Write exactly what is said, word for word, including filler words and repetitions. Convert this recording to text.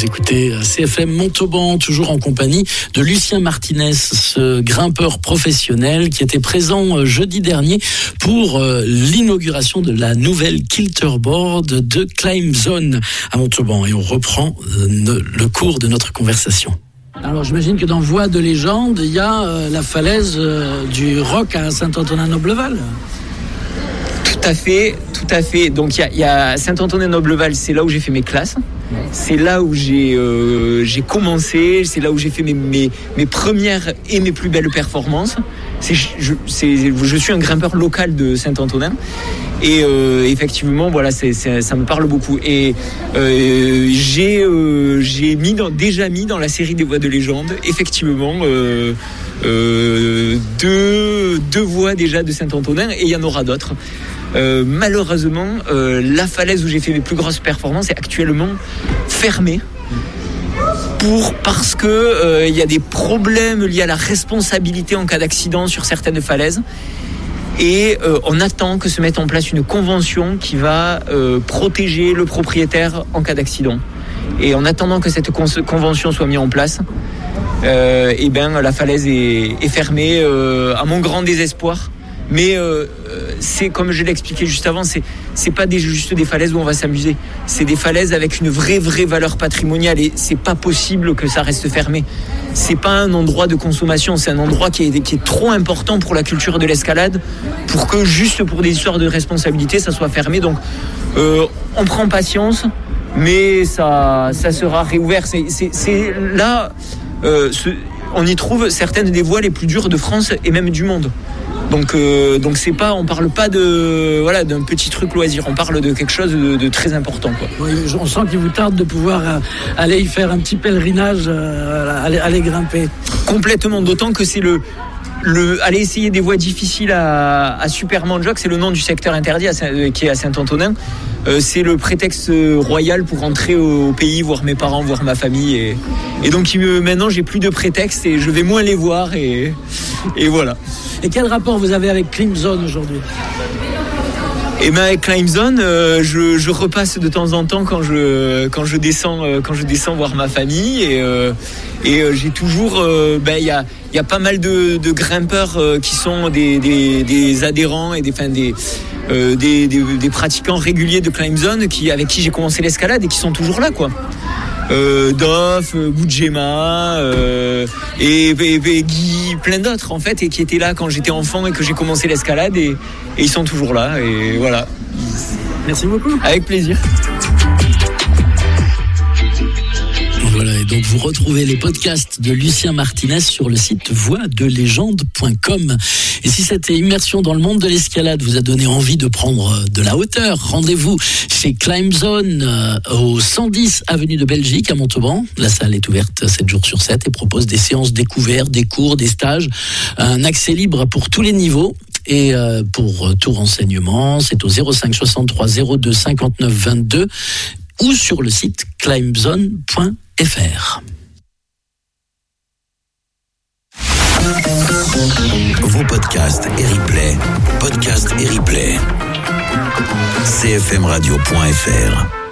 Vous écoutez C F M Montauban, toujours en compagnie de Lucien Martinez, ce grimpeur professionnel qui était présent jeudi dernier pour l'inauguration de la nouvelle Kilterboard de Climb Zone à Montauban. Et on reprend le cours de notre conversation. Alors j'imagine que dans Voix de légende, il y a la falaise du Roc à Saint-Antonin-Nobleval. Tout à fait, tout à fait. Donc il y a, y a Saint-Antonin-Nobleval, c'est là où j'ai fait mes classes. C'est là où j'ai, euh, j'ai commencé, c'est là où j'ai fait mes, mes, mes premières et mes plus belles performances. C'est, je, c'est, je suis un grimpeur local de Saint-Antonin et euh, effectivement, voilà, c'est, c'est, ça me parle beaucoup. Et euh, j'ai, euh, j'ai mis dans, déjà mis dans la série des Voix de légende, effectivement, euh, euh, deux, deux voix déjà de Saint-Antonin et il y en aura d'autres. Euh, malheureusement, euh, la falaise où j'ai fait mes plus grosses performances est actuellement fermée pour, parce que euh, il y a des problèmes liés à la responsabilité en cas d'accident sur certaines falaises et euh, on attend que se mette en place une convention qui va euh, protéger le propriétaire en cas d'accident. Et en attendant que cette con- convention soit mise en place, euh, et ben la falaise est, est fermée euh, à mon grand désespoir. Mais euh, c'est comme je l'ai expliqué juste avant, c'est c'est pas des, juste des falaises où on va s'amuser. C'est des falaises avec une vraie vraie valeur patrimoniale et c'est pas possible que ça reste fermé. C'est pas un endroit de consommation, c'est un endroit qui est qui est trop important pour la culture de l'escalade pour que juste pour des histoires de responsabilité ça soit fermé. Donc euh, on prend patience, mais ça ça sera réouvert. C'est c'est, c'est là euh, ce, on y trouve certaines des voies les plus dures de France et même du monde. Donc, euh, donc c'est pas, on parle pas de, voilà, d'un petit truc loisir, on parle de quelque chose de, de très important, quoi. Oui, on sent qu'il vous tarde de pouvoir euh, aller y faire un petit pèlerinage, euh, aller, aller grimper. Complètement, d'autant que c'est le, le, aller essayer des voies difficiles à, à Supermanjoc, c'est le nom du secteur interdit à, qui est à Saint-Antonin. Euh, c'est le prétexte royal pour rentrer au, au pays, voir mes parents, voir ma famille. Et, et donc il, maintenant, j'ai plus de prétexte et je vais moins les voir. Et, et voilà. Et quel rapport vous avez avec Climb Zone aujourd'hui ? Et ben avec Climb Zone, euh, je, je repasse de temps en temps quand je quand je descends euh, quand je descends voir ma famille et euh, et euh, j'ai toujours euh, ben il y a il y a pas mal de, de grimpeurs euh, qui sont des, des des adhérents et des enfin des euh, des, des des pratiquants réguliers de Climb Zone qui avec qui j'ai commencé l'escalade et qui sont toujours là, quoi. Euh, Doff, Boudjema euh, et, et, et Guy, plein d'autres en fait, et qui étaient là quand j'étais enfant et que j'ai commencé l'escalade et, et ils sont toujours là et voilà. Merci beaucoup. Avec plaisir. Voilà, et donc vous retrouvez les podcasts de Lucien Martinez sur le site voix de légende point com. Et si cette immersion dans le monde de l'escalade vous a donné envie de prendre de la hauteur, rendez-vous chez Climb Zone euh, au cent dix avenue de Belgique à Montauban. La salle est ouverte sept jours sur sept et propose des séances découvertes, des cours, des stages, un accès libre pour tous les niveaux. Et euh, pour tout renseignement, c'est au zéro cinq soixante-trois zéro deux cinquante-neuf vingt-deux ou sur le site climb zone point f r. Vos podcasts et replays, podcasts et replays, c f m radio point f r.